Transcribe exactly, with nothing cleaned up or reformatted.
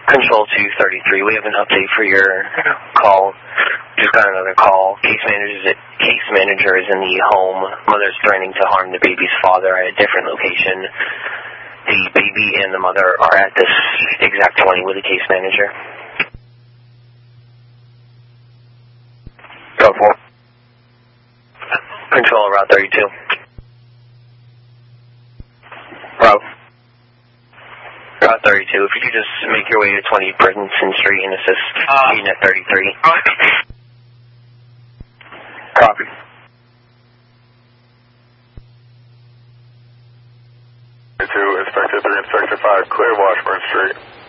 Control two thirty-three, we have an update for your call. Just got another call. Case manager, case manager is in the home. Mother's threatening to harm the baby's father at a different location. The baby and the mother are at this exact twenty with the case manager. Go for Control, Route thirty-two. Route. Route thirty-two. If you could just make your way to twenty Britton Street and assist uh, Unit thirty-three. Copy. two, Inspector three, Inspector five, clear Washburn Street.